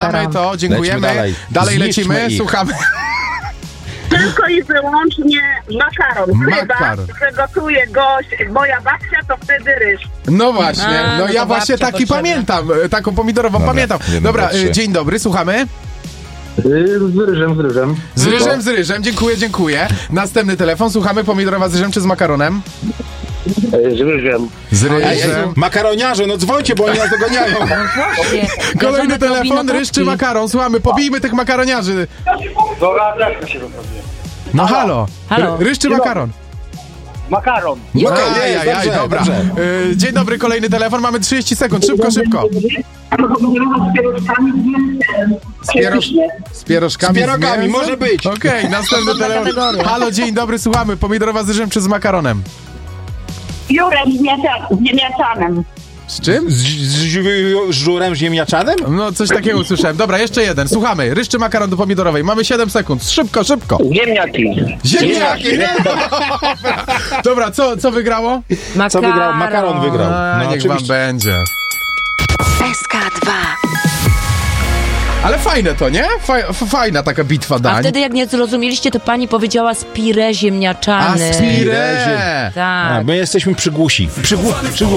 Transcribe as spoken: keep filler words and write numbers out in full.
mamy to, dziękujemy. Lecimy dalej. Dalej Zniszczmy lecimy, ich. słuchamy. Tylko i wyłącznie makaron. Makaron. Chyba, że gotuje gość, moja babcia, to wtedy ryż. No właśnie, A, no no ja to właśnie babcia taki potrzebna. pamiętam, e, taką pomidorową Dobra, pamiętam. jeden, Dobra, dwa, e, trzy. dzień dobry, słuchamy. Z ryżem, z ryżem. Z ryżem, z ryżem, dziękuję, dziękuję. Następny telefon, słuchamy, pomidorowa z ryżem czy z makaronem? Z ryżem. Z Ej, ej, ryżem. makaroniarze, no dzwońcie, bo oni nas dogoniają. Właśnie. Kolejny Bierzemy telefon, drobinotówki. ryż czy makaron? Słuchamy, pobijmy tych makaroniarzy. No halo, Halo. Ry- ryż czy makaron? Makaron. No, okej, Aj, jest, aj, aj, dobrze, dobra. dobrze. Y, Dzień dobry, kolejny telefon, mamy trzydzieści sekund, szybko, szybko. Z, pieroż... z pierożkami. Z pierogami, mięsem? może być. Okej, następny telefon. kategoria. Halo, dzień dobry, słuchamy, pomidorowa z ryżem czy z makaronem? Jurem z miecza- z ziemniaczanem. Z czym? Z, z, z żurem ziemniaczanem? No, coś takiego usłyszałem. Dobra, jeszcze jeden, słuchamy, ryż czy makaron do pomidorowej? Mamy siedem sekund, szybko, szybko. Ziemniaki. Ziemniaki! Dobra, Dobra, co, co wygrało? Makaron. Co wygrał? Makaron wygrał. A, No niech wam oczywiście. będzie. S K dwa. Ale fajne to, nie? Faj, f- fajna taka bitwa A dań. wtedy jak nie zrozumieliście, to pani powiedziała spire A ziemniaczany. spire! A, Tak. my jesteśmy przygłusi. Przygłusi, przygłusi.